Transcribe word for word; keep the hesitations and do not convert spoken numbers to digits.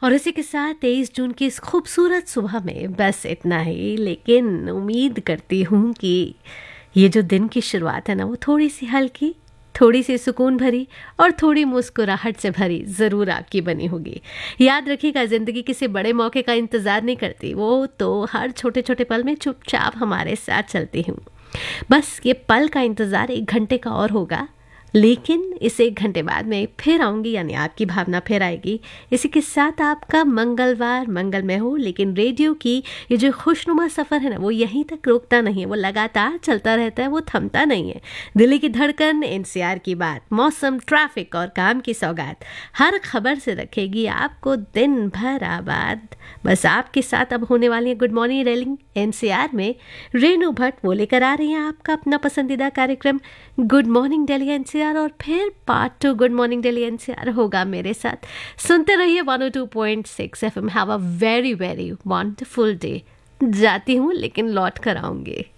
और इसी के साथ तेईस जून की इस खूबसूरत सुबह में बस इतना ही। लेकिन उम्मीद करती हूँ कि ये जो दिन की शुरुआत है ना, वो थोड़ी सी हल्की, थोड़ी सी सुकून भरी और थोड़ी मुस्कुराहट से भरी ज़रूर आपकी बनी होगी। याद रखिएगा, ज़िंदगी किसी बड़े मौके का इंतज़ार नहीं करती, वो तो हर छोटे छोटे पल में चुपचाप हमारे साथ चलती हूँ। बस ये पल का इंतज़ार एक घंटे का और होगा, लेकिन इस एक घंटे बाद में फिर आऊँगी, यानी आपकी भावना फिर आएगी। इसी के साथ आपका मंगलवार मंगलमय हो। लेकिन रेडियो की ये जो खुशनुमा सफ़र है ना, वो यहीं तक रुकता नहीं है, वो लगातार चलता रहता है, वो थमता नहीं है। दिल्ली की धड़कन, एनसीआर की बात, मौसम, ट्रैफिक और काम की सौगात, हर खबर से रखेगी आपको दिन भर आबाद। बस आपके साथ अब होने वाली है गुड मॉर्निंग रेलिंग एनसीआर में रेनू भट्ट, वो लेकर आ रही हैं आपका अपना पसंदीदा कार्यक्रम गुड मॉर्निंग दिल्ली एनसीआर। और फिर part two good morning Delhi NCR होगा मेरे साथ। सुनते रहिए one O two point six F M. Have a very very wonderful day. जाती हूँ लेकिन लौट कर आऊँगी।